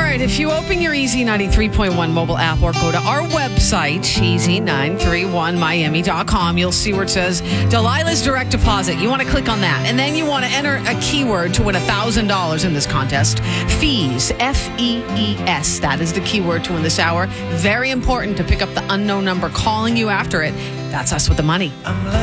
right, if you open your Easy 93.1 mobile app or go to our website, easy931miami.com, you'll see where it says Delilah's Direct Deposit. You want to click on that. And then you want to enter a keyword to win $1,000 in this contest. Fees, F-E-E-S. That is the keyword to win this hour. Very important to pick up the unknown number calling you after it. That's us with the money.